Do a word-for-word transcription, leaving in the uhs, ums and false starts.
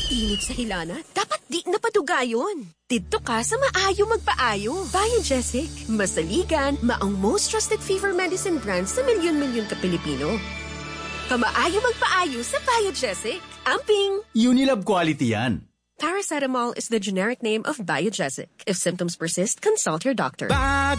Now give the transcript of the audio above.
Init sa hilana? Dapat di napaduga yun. Dito ka sa maayo magpaayo. Biogesic. Masaligan, maong most trusted fever medicine brand sa milyon-milyon ka Pilipino. Kamaayo magpaayo sa Biogesic. Amping! Unilab quality yan. Paracetamol is the generic name of Biogesic. If symptoms persist, consult your doctor.